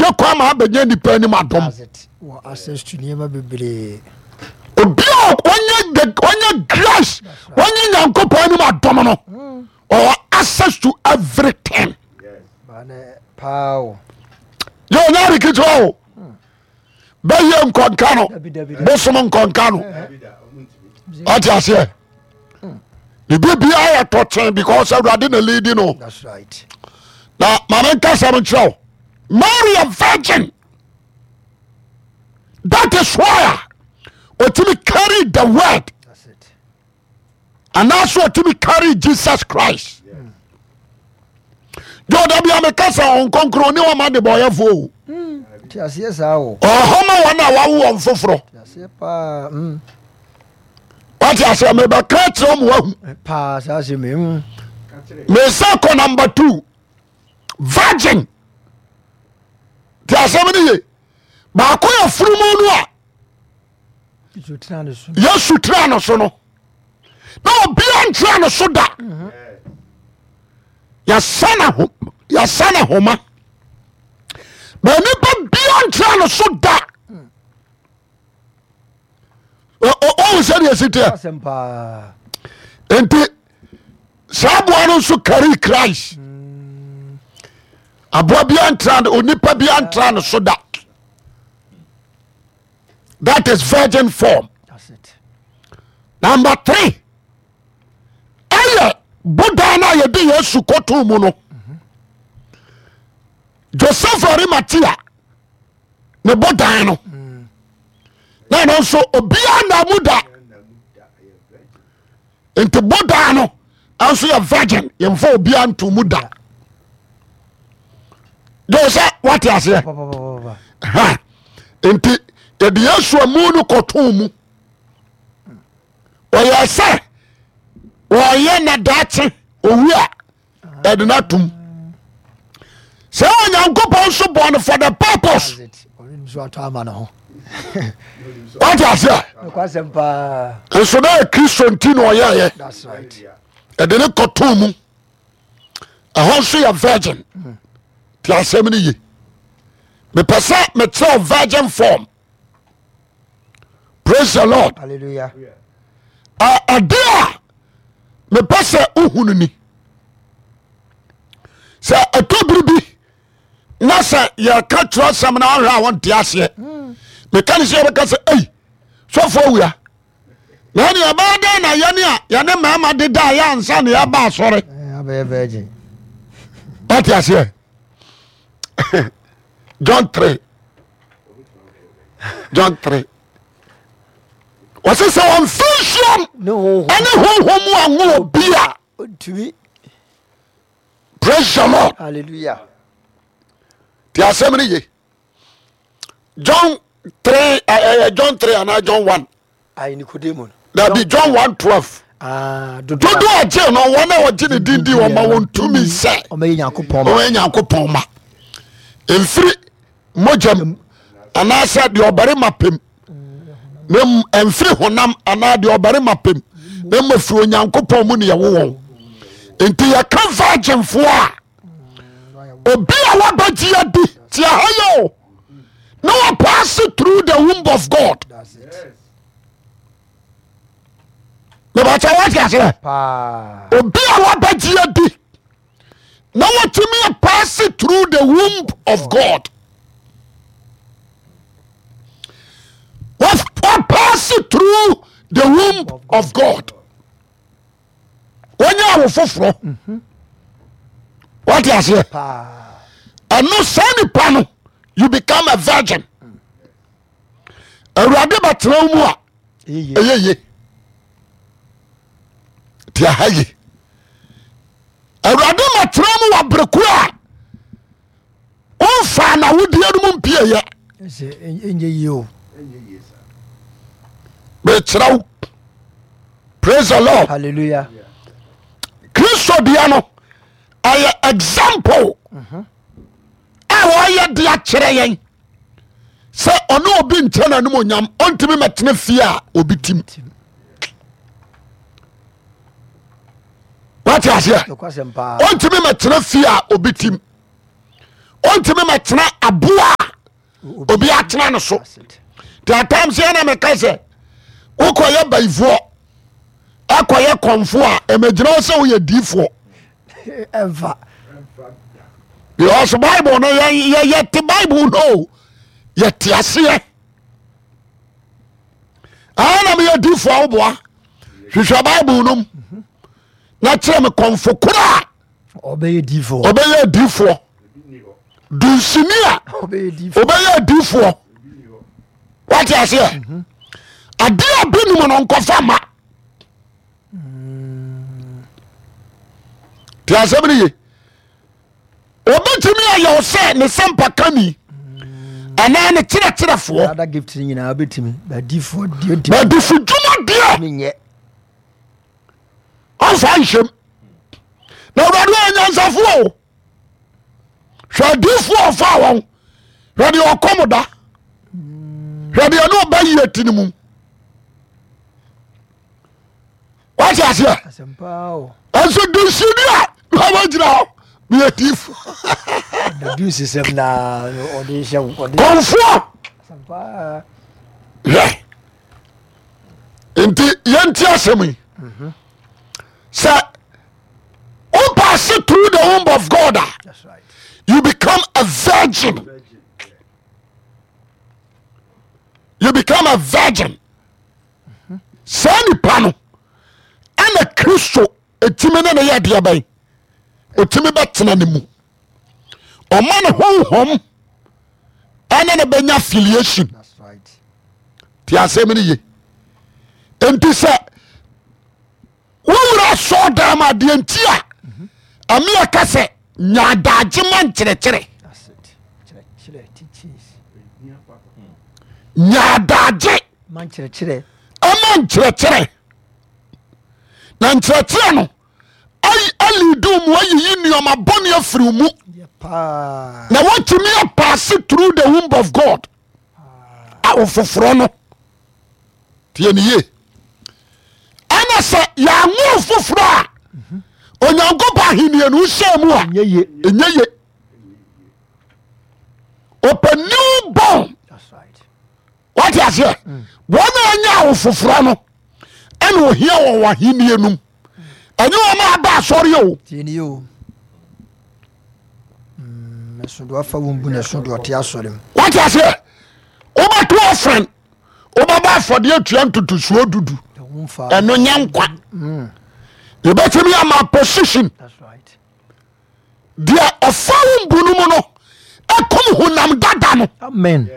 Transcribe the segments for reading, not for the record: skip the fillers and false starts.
ohia kwa ma abenya nipa ni madom access to niema bebre obi onye grace onye nyankopon ni madom no or access to everything pow yo nyari kitwo baye nkonka no bosom nkonka no ati ase the baby I touching because already na lady no. That's right. Now mama nkasa mo chow marry a virgin. That is why otimi carry the word. That's it. And also otimi carry Jesus Christ. Yo da bia me kasa on konkro ni o ma de boy fo. Ti ase sa o. Homa wana wa wo on foforo. Ti ase pa What you say me ba catch on pa sa se me me sako number 2 virgin. Ti ase me ni ba ko ya furumu no a Yesu tra no so no na obi antra no so da ya sana homa ba ni ba bi antra no so da o said yesitia enti saboa no so carry Christ aboa bi antra onipa bi antra no so da. That is virgin form. That's it. Number 3 aye boda na ye de Yesu koto mu no Joseph Arimathea ne boda no na no so obia na muda enti boda no anso ye virgin ye mfa obia nto muda Joseph what you say ha enti yɛde Yesu amu no kɔtoo mu ɔyɛ sɛ wɔyɛ na daakye owu a ɛde no atom sɛ Onyankopɔn nso bɔ no for the purpose wate aseɛ nso na Kristo nti na ɔyɛyɛ ɛde no kɔtoo mu ɛhɔ nso yɛ virgin ti asɛm no ye mepɛ sɛ mekyerɛw virgin form. Praise the Lord. Hallelujah. Adia me pese uhunu ni. Se etobiri bi na se ye ka tro sam na ahwa won te ase. Me kan se be ka se ei so fo wia. Na ni aba da na ye ni a ye ne mama de da ya ansa na ya ba asore. Abe virgin. What you say? John 3. John 3. What's so unfiltrum? No. Any home will be to me. Praise the Lord. Hallelujah. The assembly. John 3, John 3 and John 1. I Nicodemus. There be John 1:12. Do a jail no one hour Jenny Dindi or my own to me say. Omeyanko ma. In free mojam and I said your bari mapim. Nem emfiri honam ana de obare mapem na mafiri Onyankopon mu ne ye wo enti ya ka virgin fo a obi a wabagi adi ti ahayo no pass through the womb of God. That's it. Me ba cha what ya say Pa obi a wabagi adi na watimi pass through the womb of God. What pass through the womb of God? When you are foforo, what you say? And no sunny panel, you become a virgin. A radiba trauma, ye. Tiahaye. A radima trauma brekua. On fana would the other moon peer. you. Praise the Lord. Hallelujah. Christo diano ay example. Awaya dia kire yen. Se ono obi ntena no monyam ontimi metene fie a obi tim. What you say? Ontimi metene fie a obi tim. Ontimi metene aboa obi atena no so ti atam se na me ka se wokoye baifuo akoye konfo a emagina wo se wo ye difo Ever. because Bible no ye te Bible no ye te ase ana me ye difo wo boa hwehwe Bible no na kire me konfo kura Obey difo. Dulcinea obey difo what you say adia binum no nkofa ma ti asebiri ye obetimi ayo se ne sempa kani ana ne kire fo Other gift nyina obetimi ba difo ba difo juma dia menye. anfa nsem na wadu anyansafo o hwadifo fa won hwade okomoda hwade no ba yetinimu what you say Asempao. anso Dulcinea baba jira be yetifo The deuce is na audition. konfo Asempa. yeah inti yenti asemi say o pass through the womb of God That's right. you become a virgin. You become a virgin. Sani pano. Ana Kristo etime na ye de abai. Otime betena ne mu. O man honhom ana na benya affiliation. That's right. Ti asem ni ye. Enti se wura so dama de entia. Amia kase nya daje man kire. That's it. Chire teachings. Nya daje Man chire. ama nkyerɛkyerɛ na nkyerɛkyerɛ no alidu mu ayiyi nneɔma bɔne afiri mu Pa. na watumi apaase through the womb of God a wofoforɔ no tiɛniye ana sɛ yɛawo foforɔ a onyankopɔn ahenniɛ no wohyɛ mu a ɛnyɛ ye ɔpɛ new born. That's right. What you say? Wɔn a anya wo foforɔ no ɛna ohia wɔ w'ahenni num ɛnyɛ wɔn a aba asɔre o. Tieni yo. Meso do afa wo mbu na so do ɔte asɔre mu. What you say? Wobɛto ɔfrɛn wobɛba afɔdeɛ atua ntotosuo dudu Ɛwomfa. ɛno nyɛ nkwa yɛbɛtumi ama position That's right. deɛ ɔfa wo mbu no mu no ɛkom honam dada no. Amen.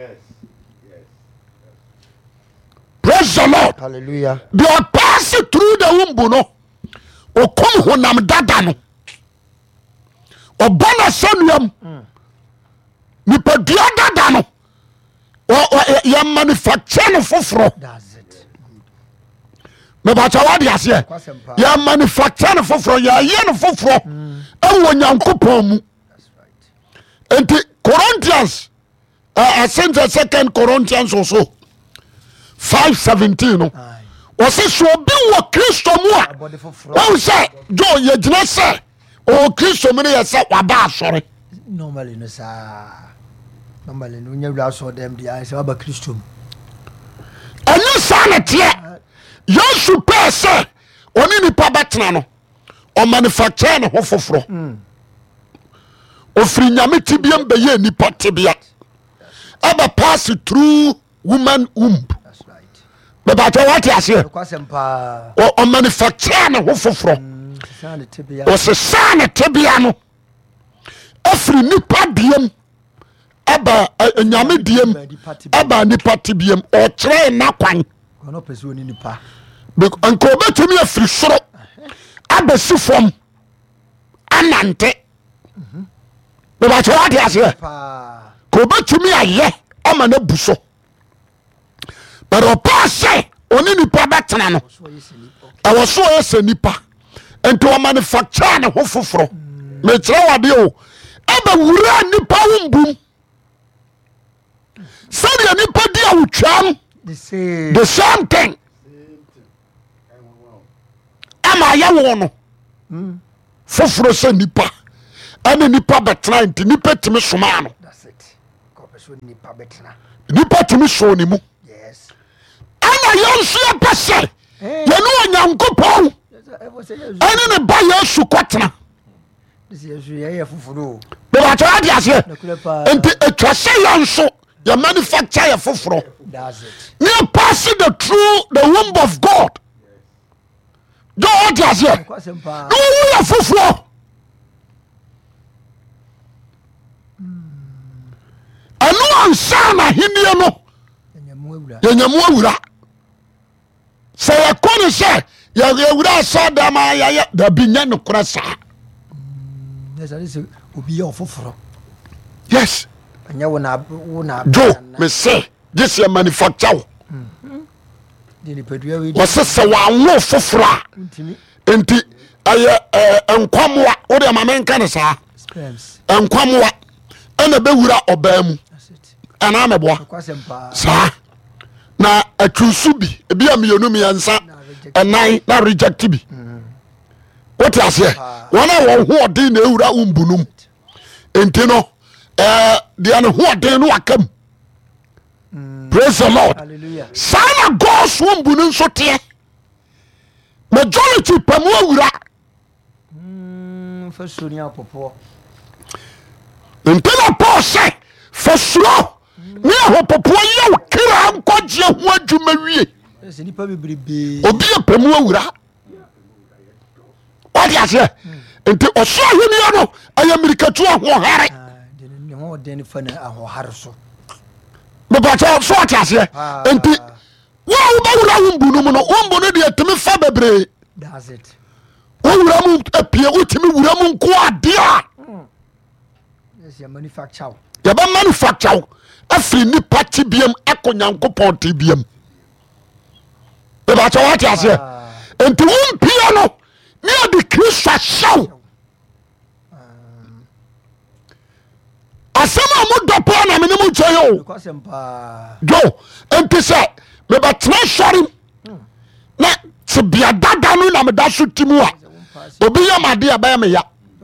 Praise the Lord. Hallelujah. deɛ ɔpaase through the womb no ɔkom honam dada no ɔbɔ no asɛnnuam nipadua dada no yɛ manufacture no foforɔ That's it. mebakyɛ wode aseɛ Kwasempa. yɛ manufacture no foforɔ yɛayɛ no foforɔ ɛwɔ nyankopɔn mu That's right. enti Corinthians ɛsɛnte 2 Corinthians so 5:17 no Aye. wɔse sɛ obi wɔ Kristo mu a Abɔde foforɔ. wɔn sɛ jo yɛgyina sɛ ɔwɔ Kristo mu no yɛ sɛ waba asɔre Normally no sa. Normally no nya wura so dem dia sɛ aba Kristo mu. ɛnyɛ saa na teɛ Yesu pɛɛ sɛ ɔne nipa bɛtena no ɔmanufacture ne ho foforɔ ɔfiri nyame tibiam bɛyɛ nipa tibia ɛbɛ pass through woman womb That's right. bɛbɛkyɛ wate aseɛ Kwasempa. ɔmanufacture ne ho foforɔ Sa ne tebea. ɔsesaa ne tibia no afiri nipa diam ɛba nyame diam ɛba nipa tibiam ɔkyerɛ na kwan Kono pese oni nipa. nka obɛtumi afiri soro abɛsi fam anante bɛbɛkyɛ wade aseɛ Pa. ka obɛtumi ayɛ ama no abu so but ɔpaa sɛ ɔne nipa bɛtena no So yesi nipa. ɛwɔ so ɔyɛ sɛ nipa nti ɔmanufacture ne ho foforɔ mekyerɛ wadeɛ o ɛbɛwura nipa wo mbum sɛdeɛ nipa di awotwam The same. the same thing ama ayɛ wo no foforɔ sɛ nipa ɛne nipa bɛtena nti nipa tumi somaa no That's it. God nipa tumi so ne mu ana yɛnso yɛpɛ sɛ yɛne Onyankopɔn ɛne ne ba Yesu kɔtena bɛbɛkyɛ wade aseɛ enti ɛtwa sɛ yɛnso yɛ manufacture yɛ foforɔ ne yɛpass the womb of God dɛ wade aseɛ ne wɔwu yɛ foforɔ ɛno ansa na ahenniɛ no yɛnyamu awura sɛ yɛkɔ ne sɛ yɛwura asɛ dama yɛyɛ dabi nya nokorɛ saa yes jo mese gye sɛ manufacture wo wɔse sɛ wɔawo foforɔ a enti ɛyɛ nkwamoa wode ma menka ne saa nkwamoa ɛna bɛwura ɔbaa mu ɛna mɛboa saa na atwusu bi ebi a mmienu mmiɛnsa ɛnan na reject bi wote aseɛ wɔn a wɔn ho ɔden na ewura umbunum enti no deɛ ne ho ɔden no wakam praise the Lord saa na God's umbunu nso teɛ majority pamu awura nti na Paul sɛ fasuro ne ahopopoɔ yɛ wo kra nkɔgye ho adwuma wie obi yɛ pamu awura wade aseɛ nti ɔso ahenniɛ no ɛyɛ mmirikatu ahoɔhare mepɛkyɛ so ɔte aseɛ nti wo a wobɛwura wo mbu no mu no wo mbu no deɛ tumi fa bebree wowura mu apie wotumi wura mu nko adeɛ a yɛbɛ manufacture wo afiri nipa te biam ɛkɔ Nyankopɔn te biam mepɛkyɛ woate aseɛ nti wompia no ne yɛde Kristo ahyɛw asɛm a modɔ paa na mene mu nkyɛe o jo enti sɛ mebɛtena sɔrem na tebea dada no na meda so ti mu a obi yɛ made a bɛyɛ meya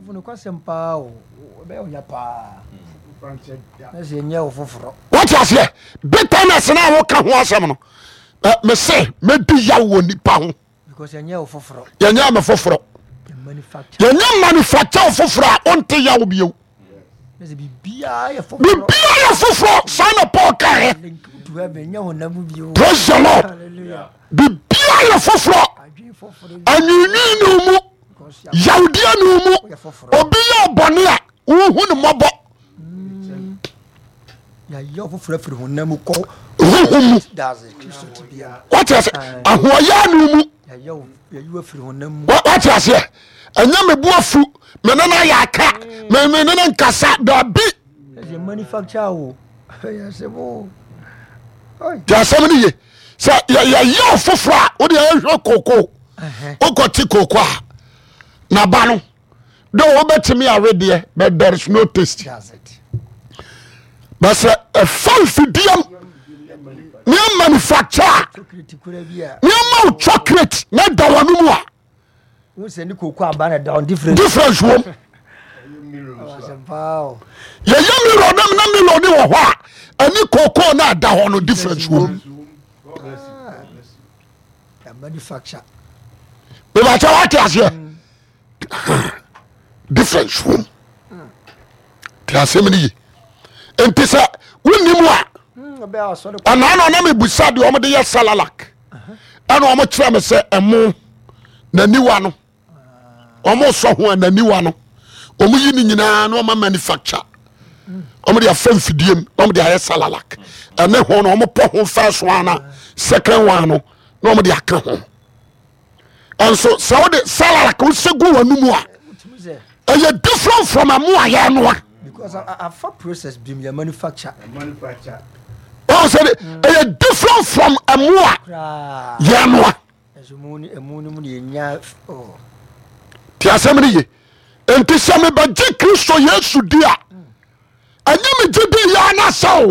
wote aseɛ bitterness na a woka ho asɛm no mese mɛdi yaw wɔ nipa ho yɛnyɛ me foforɔ yɛnyɛ manufacture foforɔ a ɔnte yaw bio bibia yɛ foforɔ saa na Paul kaɛ praise the Lord bibia yɛ foforɔ anwinwi ne mu yawdeɛ ne mu obi yɛ ɔbɔne a wohu ne mmɔbɔ wate aseɛ ahoɔyɛ ne mu wate aseɛ ɛnyɛ mebu afu mene na yɛ aka mene ne nkasa dabi nti asɛm no ye sɛ yɛyɛ foforɔ a wode yɛhwɛ koko wokɔte koko a na ba no de wobɛtumi awedeɛ but there is no taste but sɛ ɛfa mfidiam ne manufacture a neɛma wo chocolate na da wɔ no mu a difference wom yɛyɛ milo nam na milo ne wɔ hɔ a ɛne koko na ada hɔ no difference wom bɛbɛkyɛ woate aseɛ difference wom nti asɛm no ye enti sɛ wonnim a ɔnaa na mebusa deɛ ɔmde yɛ salalak ɛna ɔmo kyerɛ me sɛ ɛmo naniwa no ɔmo sɔ ho a naniwa no ɔmo yi ne nyinaa na ɔma manufacture ɔmo de afa mfidiem na ɔmo de ayɛ salalak ɛne ho no ɔmo pɔ ho first one na second one no na ɔmo de aka ho ɛnso sɛ wode salalak wosɛ gu w'anom a ɛyɛ different from ɛmo a yɛ noa ɔmo sɛ de ɛyɛ different from ɛmo a yɛ noa ti asɛm no ye enti sɛ mebɛgye Kristo Yesu di a ɛnyɛ megye di yɛ na sɛ o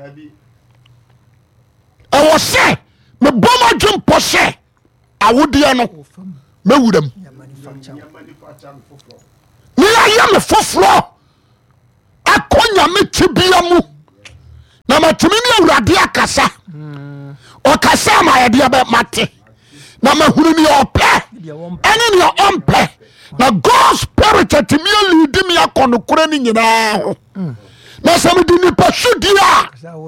ɛwɔ sɛ mebɔ m adwe mpɔ sɛ awodeɛ no mɛwuram ne yɛyɛ me foforɔ akɔ Nyame tebea mu na matumi ne awurade akasa ɔkasa ma yɛdeɛ bɛ mate na mahunu ne ɔpɛ ɛne ne ɔmpɛ na God spirit atumi alidi me akɔ nokora no nyinaa ho na sɛ mede nipa sodi a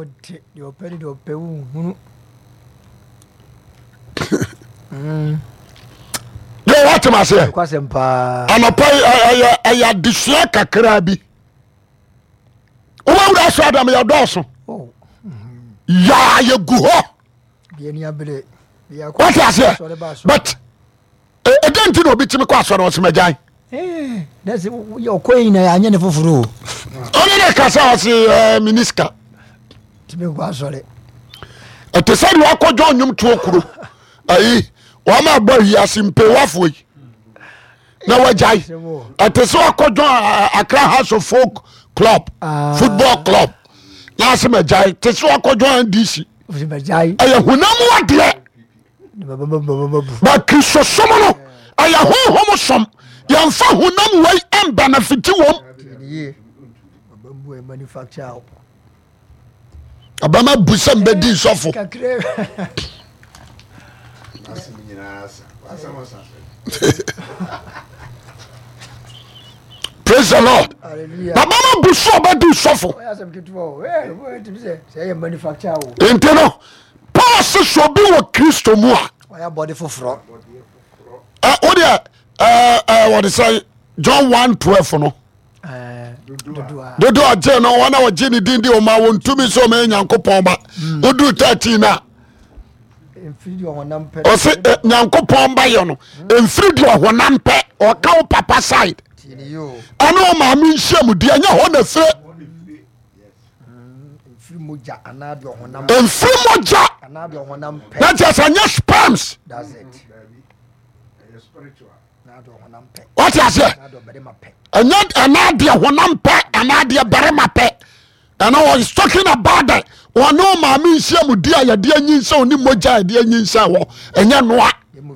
yɛ watem aseɛ anɔpa ɛyɛ adesua kakra bi wowawura so adam yɛdɔɔso yaa yɛgu hɔ wate aseɛ but ɛdɛ nti na obi timi kɔ asɔre ɔsemagyan ɔkɔyinayɛanyɛ ne foforo ɔne ne ka sɛ ɔse miniska ɛte sɛ de wakɔdwa nnwom toɔ kuro ayi wama bɔ hiase mpewafoɔ yi na wagyae ɛte sɛ wakɔdwa Accra House of Folk Club football club na ase magyae te sɛ wakɔdwa NDC ɛyɛ honam wadeɛ ba kristosom no ɛyɛ honhom som yɛmfa honam wei ɛmbenefiti wom abama bu sɛ mbɛdi nsɔfo praise the Lord abama bu so ɔbɛdi nsɔfo nti no Paul sɛ sɛ obi wɔ Kristo mu a wodeɛ wɔde sɛ John 1:12 no dodo agye no wɔna wɔgye ne din de ɔma wɔntumi sɛ ɔma Nyankopɔn ba woduru 13 a ɔse Nyankopɔn ba yɛ no ɛmfiri deɛ ɔhonam pɛ ɔka wo papa side ɛne ɔmaame nhyia mu deɛ ɛnyɛ hɔ na fire ɛmfiri mogya na kyɛ sɛ nyɛ sperms wate aseɛ ɛnyɛ ɛnaadeɛ honam pɛ ɛnaadeɛ barima pɛ ɛna was talking about that wɔne ɔmaame nhyia mu di a yɛde anyinsɛ ɔne mogya yɛde anyinsɛ wɔ ɛnyɛ noa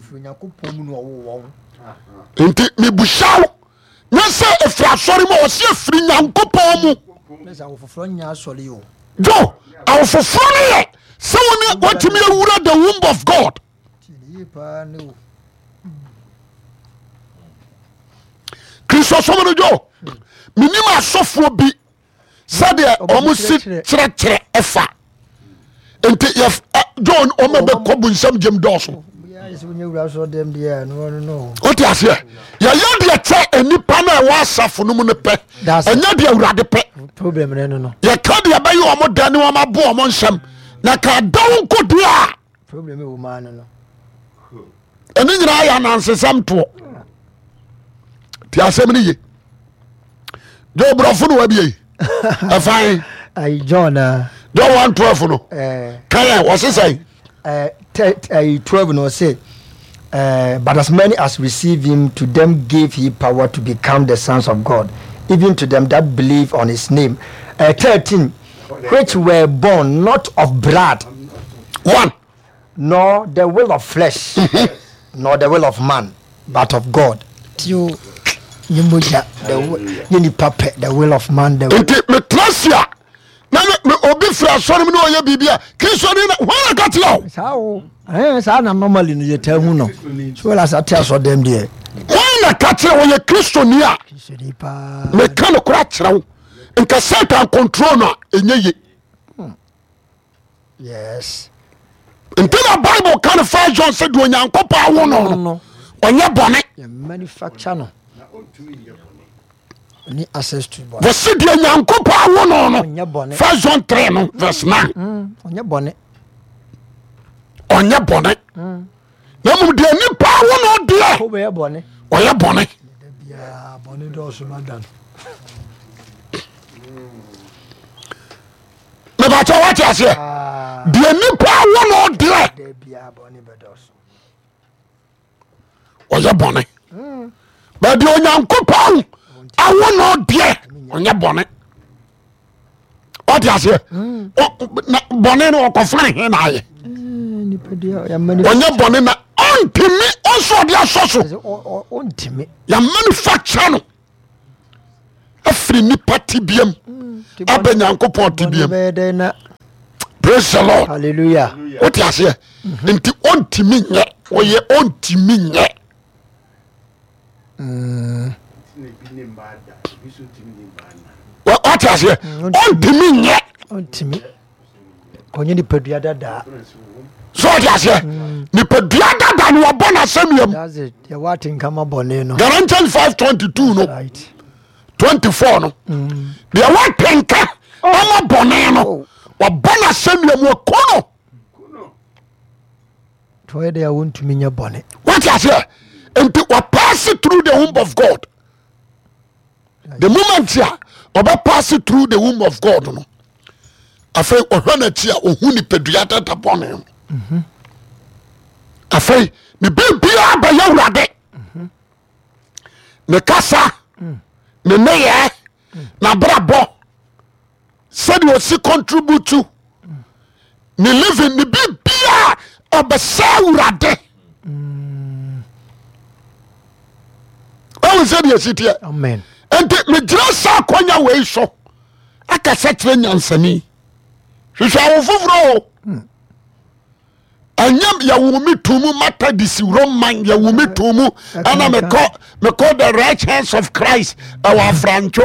nti mebusaw nyɛ sɛ ɛfiri asɔre mu ɔsɛ ɛfiri Nyankopɔn mu jo awofoforɔ no yɛ sɛ wone watumi awura the womb of God kristosom no jo menim asɔfoɔ bi sɛdeɛ ɔmo si kyerɛkyerɛ ɛfa nti john ɔma bɛkɔ bu nsɛm gyem dɔɔso wote aseɛ yɛyɛ deɛ kyɛ nnipa no ɛwɔ asafo no mu no pɛ ɛnyɛ deɛ awurade pɛ yɛka deɛ bɛyɛ ɔmo da ne ɔmabo ɔmo nsɛm na ka da wo nkodeɛ a ɛne nyinaa yɛ anansesɛm toɔ ti asɛm no ye jo borɔfo no wabiei ɛfan John 1:12 no kaya wɔse sɛ 12 no say but as many as receive him, to them gave he power to become the sons of God, even to them that believe on his name. 13 which were born not of blood, one, nor the will of flesh, nor the will of man, but of God. The will of man, the will. Na me obi fra asɔre mu na ɔyɛ bibia kristo ni wana ka te o saa na normally no yɛ ta hu no so la sa te asɔ dem de wana ka te ɔyɛ kristo ni a me ka no kora kyerɛ wo nka Satan control no enye ye yes until the Bible can find John said do Nyankopɔn awo no ɔnyɛ bɔne manufacture no ni access to bɔne wɔsi deɛ Nyankopɔn awo no 1 John 3 no verse 9 ɔnyɛ bɔne na mu deɛ nipa awo no deɛ ɔyɛ bɔne bɔne dɔɔso madan me ba cha wate aseɛ deɛ nipa awo no deɛ ɔyɛ bɔne ba deɛ Onyankopɔn awo no deɛ ɔnyɛ bɔne ɔte aseɛ bɔne no ɔkɔfane he na ayɛ ɔnyɛ bɔne na ɔntimi ɔnso ɔde asɔ so yɛmanufacture no afiri nipa tibiam abɛ Nyankopɔn tibiam Praise the Lord. Hallelujah. What you say? Nti ontimi nye. Oye ontimi nye. What you say? Ontimi nye. Ontimi. Onye ni pedua dada. So what you say? Ni pedua dada no abona semyam. That's it. You what in kama bone no. Galatians 5:22 no. Right. 24 no. They what tenka. Ama bone no. Wabona semyam wo kono. Why they want to mean your bonnet? What you say? And we pass it through the womb of God. The moment here, we pass it through the womb of God. No, afei ohwana tia ohuni peduata tapone. Afei ni bibia ba yawrade. Ne kasa, ne neye, na brabo. Said you see contribute to. Ni living ni bibia obesawrade. I said yes it here. Amen. And me dressa konya we so. Aka setre nyansani. Hwehwa wo foforo. Anyam ya wumi tumu mata disi roman ya wumi tumu ana me call the right hands of Christ our francho.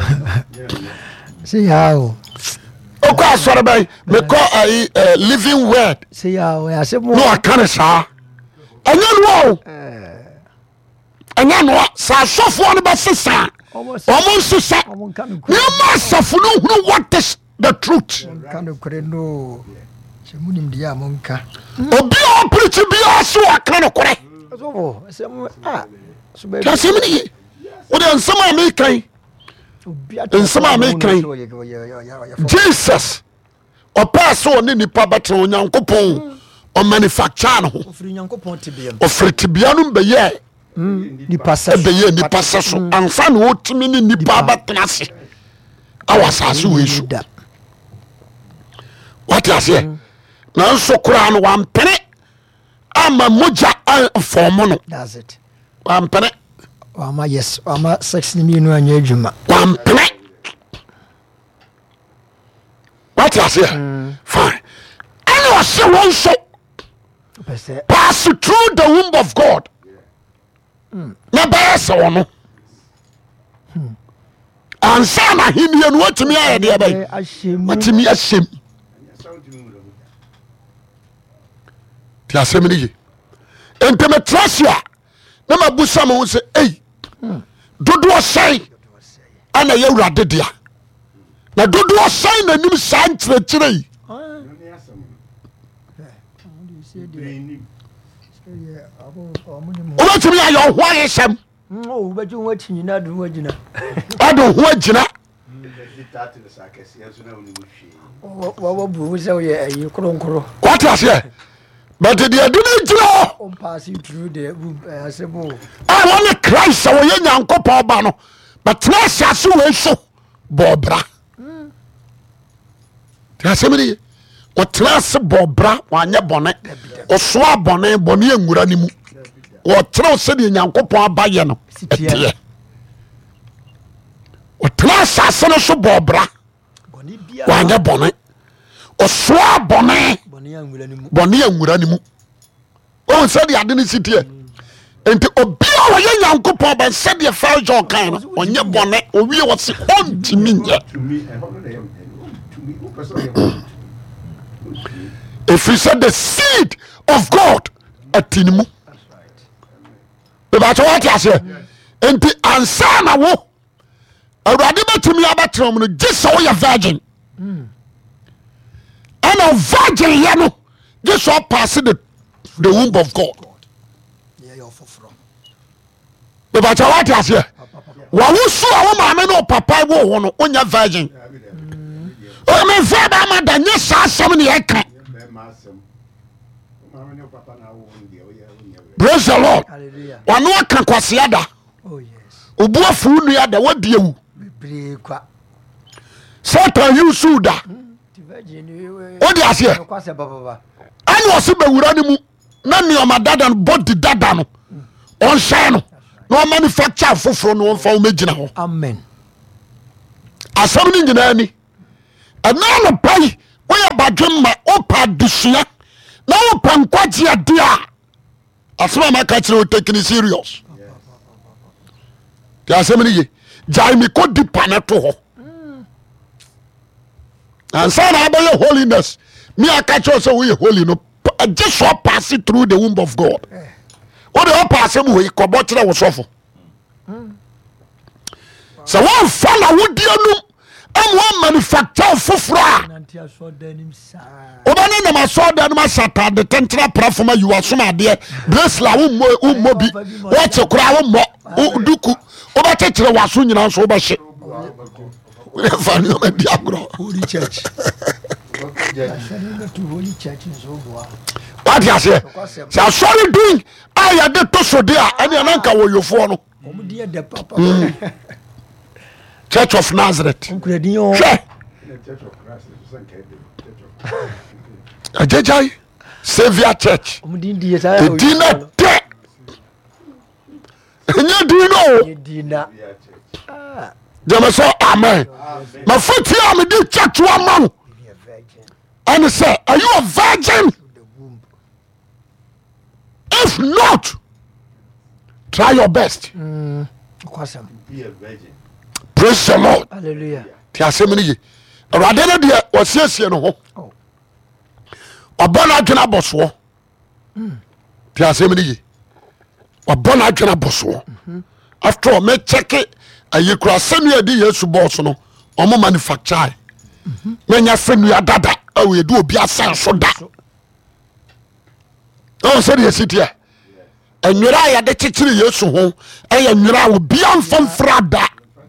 See how. Oko asore bay me call a living word. See how I say No akane sa. Anya no. Anya no sa sofo no be sesa. Almost say. You must have know what is the truth. Kind of no. Shemunim dia monka. Obi o preach bi aso aka no kore. So so be. Just me. What the nsema me kan. Nsema me kan. Jesus. O pass on ni nipa batre onyankopon o manufacture no. Ofri nyankopon tibia. Ofri tibia no be ye. Nipa se. Be ye nipa se so. Ansa no otimi ni nipa batena se. Awasase we su. What you say? Na so kura no wampene ama moja form no. That's it. Wampene. Wama yes, wama 16 minu anya adwuma. Wampene. What you say? Fine. And you say one so pass through the womb of God. Na ba se wono. Ansa na himie no watimi ayede e bay. Watimi ashem. Ti asemi ni. Enteme trasia. Na mabusa mo se ei. Dodo osai. Ana ye wurade dia. Na dodo osai na nim sa nkyerɛkyerɛ. Watimi ayo ho ayesem. Oh, but you watching you not wajina. I don't want you. What is here? But the didn't pass you through the room. I want to cry so young uncle Bano, but Trash as you so Bobra. There's somebody what Trash Bobra, one your bonnet, or swab bonnet, bonnie and Muranimu, or throw city in Uncle Bayano. What Trash as so Bobra, one your bonnet, or swab bonnet. Bonnie and Muranimu. Oh, said the identity here. And to obey our young uncle Pop and said the fire jaw kind on your bonnet, or we was on to me. If we said the seed of God at Tinimu, about what I say, and the answer wo a radical to me about Roman, just so you're virgin. And a virgin yano just all passing the womb of God. But what I say, what was so a woman no papa wo on your virgin. Oh, my father, madam, yes, so many acre. Praise the Lord. One more can quasiada. Oh, yes. Ubua Funia, the what do you? Satan, you suda. What do you say? I was a Uranimu, none of my dad and body dadano on Shano. No manufacture for no for original. Amen. As something in any. And now a pay, where about adwuma opa disuya na opa nkwaji ade a asema maka kire o take it serious ti asema ni ye jaimi ko dipa na to ho ansa na abaye holiness me aka kire so we holy no just so pass it through the womb of God o de pass am we ko bo kire wo sofo so one fall awudi anum am one manufacture fufura obane na masoda na masata de tentra prafoma you asoma de bresla wo mobi wo chekura wo mo duku oba chekire waso nyina so oba hye we fa no ma di agro holy church what you say so sorry doing I de to so de a ene na nka wo yofo no omudi de papa Church of Nazareth. Ajajai Savior Church. The dinner day. You dino. Jamaso amen. My foot here me do church one man. And say, are you a virgin? If not, try your best. Be a virgin. Praise the Lord. Hallelujah. Ti asemini ye. Awurade no de osiesie no ho. Obona adwena boso. Ti asemini ye. Obona adwena boso. After all me check it ayekura senu edi Yesu boss no. Omo manufacture. Menya senu adada awu edu obi asan so da. Oh say the city here. Enwira ya de chichiri Yesu ho. Eya nwira obi amfam frada.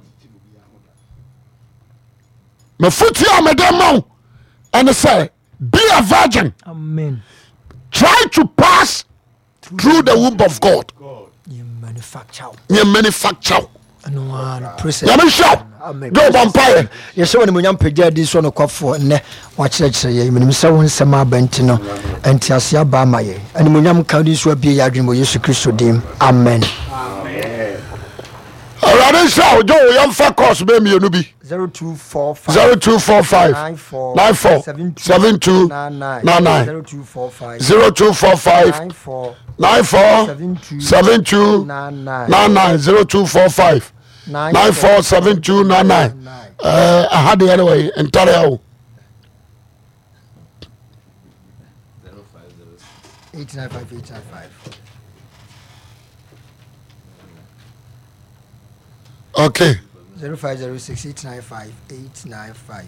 My foot here, madam, and say, be a virgin. Amen. Try to pass through the womb of God. You manufacture. You manufacture. Go vampire. Yes, when we pay this one for watch it say, you mean, so Sama Bentino and Tiasia Bamaye, and Munyam Counties will be a dream of Jesus Christ. Amen. Already so, Joe, young focus, baby, you be 0245 94 72 99 0245 94 72 99 0245 94 72 99. I had the anyway, entire 895. Okay. 0506 895 895.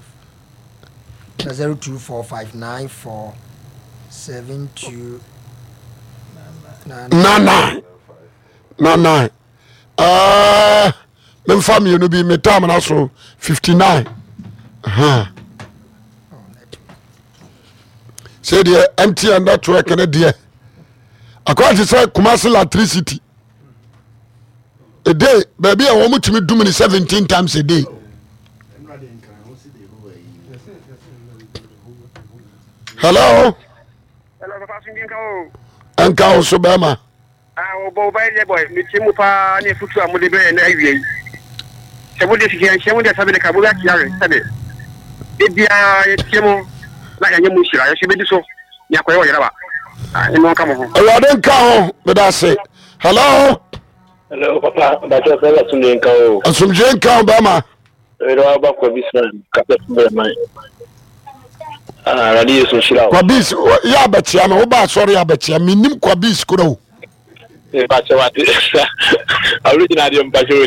0245 94 72 99. Me family no be me time na so 59. Say the MTN network na there. According to say Kumasi electricity. A day, baby, I want to do 17 times a day. Hello? Hello, Uncle Sobama. I will buy the boy, Michimupa, and Futu Amudibe and Ivy. Somebody can show me the Sabine Kabula, Sabe. If you are a Timo, like a Yamushi, I should be so. Yakoya. I don't come home. I don't come, but I say, hello? Hello, Papa. That's a fellow to me. And some Jane Obama. I don't have a question. Radio Social. Kwabis, yeah, but I'm over. Sorry, but I'm minim Kwabis Kuro. Originally,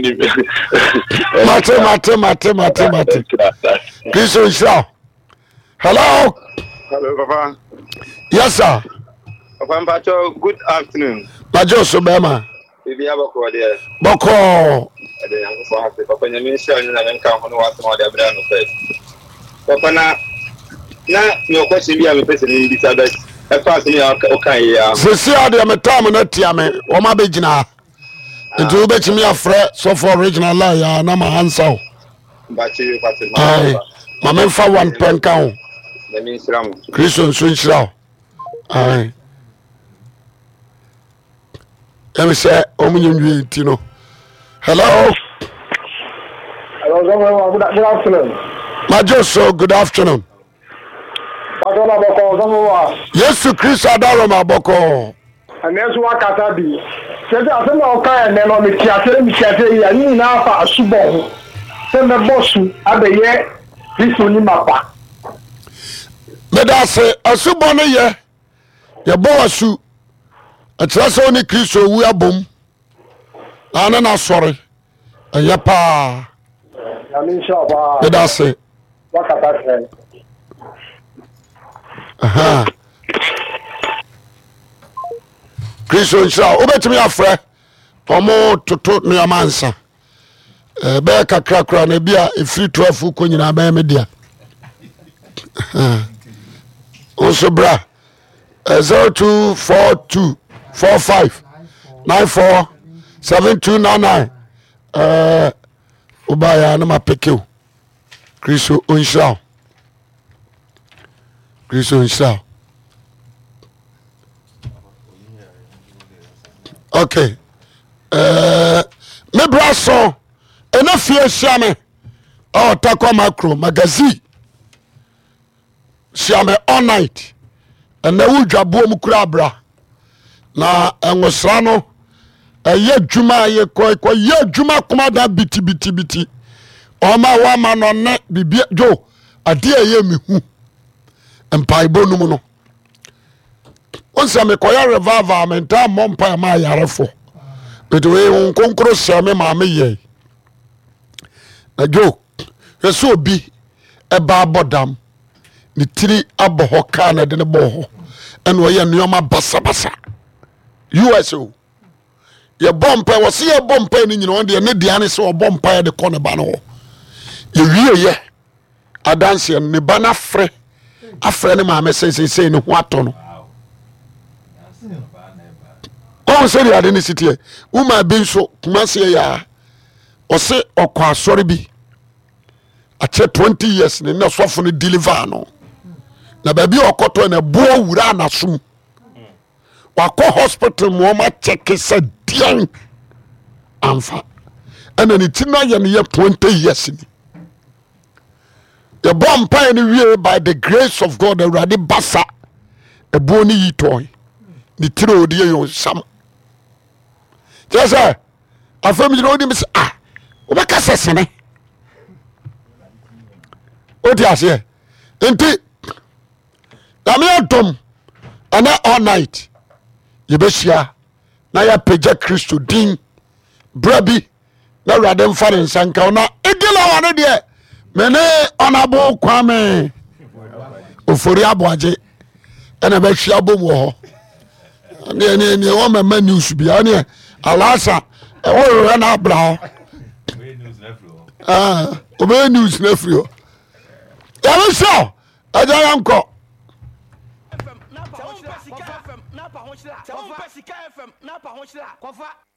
Mate. Please, hello. Hello, Papa. Yes, sir. Papa, good afternoon. Bajo Obama. Bibi abako there. Boko. Ade yanko happy. Papa nyame sha nyina nka hono waso ma de abra no first. Papa na me question bi a me pese ni bi sabet. E fa se ni o kan ya. Sisi ade me time na tia me. O ma be gina. Nti o be chimi afre so for original la ya na ma hansa. Ba chi yo pate ma. Ai. Ma me fa one pen kan. Na mi nsira mo. Christian so nsira. Ai. Let me say, Tino. Hello. Hello, good afternoon. Majoso, good afternoon. Papa, Yesu Kristo adaro maboko. Anesu wakata bi. Sese asema oka ene no mitiase ya ni na afa asubo. Se me bosu abeye Kristo ni mapa. Medase asubo ne ye bo asu. Atrasa oni Kristo wu abom. Ana na sori. Aya pa. Amin shaba. Medase Wakata se. Aha. Kristo nhyira obetimi afrɛ omo toto no mansa be kakra na bia efiri 12 ko nyina ba media also bra 024245947299 obaya na mapekeu Kristo nhyira Okay. Me braso ena fie siame takwa macro magazine siame all night ena wudwabo mu kura bra na enwosra no eye dwuma ye ko ye dwuma kuma da biti oma wa ma no ne bibia jo ade eye mehu empaibo no mu no onse me koya revival menta mompa ma yarefo betwe nkonkro seme ma me ye ajo yeso obi eba abodam ni tiri aboho ka na de ne boho eno ye nuoma basabasa USO ye bompa wo se ye bompa ni nyina on de ne dia ne se wo bompa de kone ba no ye wie ye adanse ne ba na afre ne ma me se ne ho ato no on say the identity woman bin so kuma say ya o say okwa asori bi a 20 years ne na sofo no deliver no na ba bi okoto na bo wura na sum wakọ hospital mo ma check say dian amfa ana ni tina ye ne 20 years ni the bomb pie ni wie by the grace of God already basa e bo ni yitoy ni tiro de yo sam Jasa, afemi no di mis obaka sesene. Odi ase. Enti na me atom ana all night. Ye behia na ya peja Kristo din brabi na radem fare sanka na egela wane de mene onabo kwame ofori aboaje ena behia bom wo ho. Ne o mama news bia ne alasa o na bra o news na frio ya lo so aja yanko FM na pa honchila